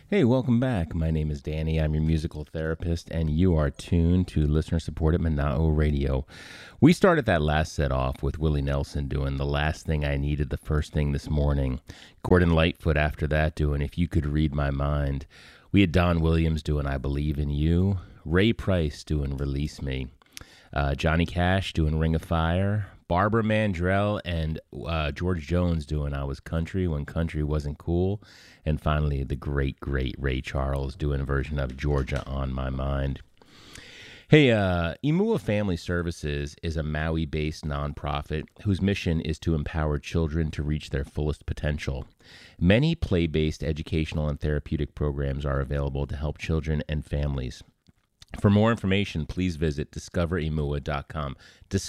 Hey, welcome back. My name is Danny. I'm your musical therapist, and you are tuned to listener supported Manao Radio. We started that last set off with Willie Nelson doing The Last Thing I Needed, the first thing this morning. Gordon Lightfoot after that doing If You Could Read My Mind. We had Don Williams doing I Believe in You. Ray Price doing Release Me. Johnny Cash doing Ring of Fire. Barbara Mandrell and George Jones doing I Was Country When Country Wasn't Cool. And finally, the great, great Ray Charles doing a version of Georgia on My Mind. Hey, Imua Family Services is a Maui-based nonprofit whose mission is to empower children to reach their fullest potential. Many play-based educational and therapeutic programs are available to help children and families. For more information, please visit discoverimua.com,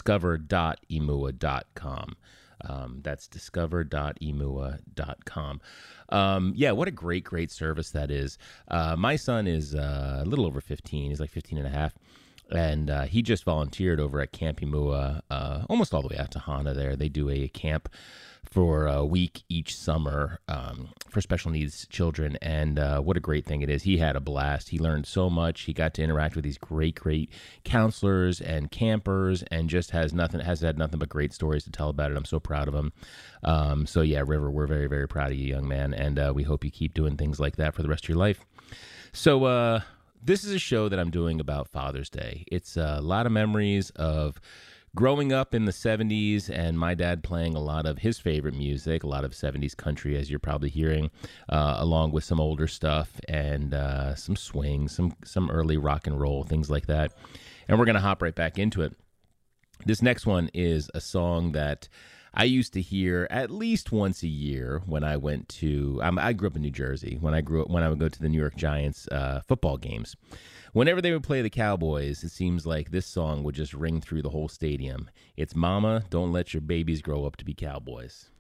discover.imua.com. That's discover.imua.com. Yeah, what a great, great service that is. My son is a little over 15. He's like 15 and a half. And he just volunteered over at Camp Imua, almost all the way out to Hana there. They do a camp for a week each summer for special needs children. And what a great thing it is. He had a blast. He learned so much. He got to interact with these great, great counselors and campers and just has had nothing but great stories to tell about it. I'm so proud of him. So yeah, River, we're very, very proud of you, young man. And we hope you keep doing things like that for the rest of your life. So, this is a show that I'm doing about Father's Day. It's a lot of memories of growing up in the 70s and my dad playing a lot of his favorite music, a lot of 70s country, as you're probably hearing, along with some older stuff and some swing, some early rock and roll, things like that. And we're going to hop right back into it. This next one is a song that I used to hear at least once a year when I went to. I grew up in New Jersey. When I would go to the New York Giants football games, whenever they would play the Cowboys, it seems like this song would just ring through the whole stadium. It's "Mama, Don't Let Your Babies Grow Up to Be Cowboys."